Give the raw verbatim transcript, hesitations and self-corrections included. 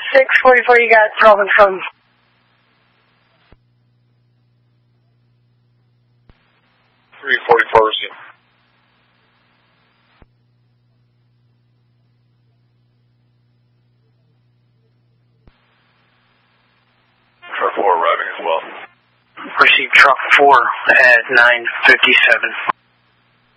six forty-four, you got twelve and from. three forty-four, receive. Truck four arriving as well. Receive truck four at nine fifty-seven.